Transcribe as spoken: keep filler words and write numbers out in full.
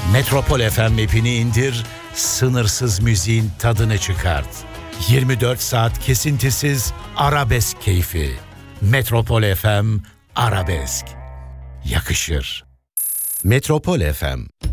Metropol F M app'ini indir, sınırsız müziğin tadını çıkart. yirmi dört saat kesintisiz arabesk keyfi. Metropol F M, arabesk. Yakışır. Metropol F M.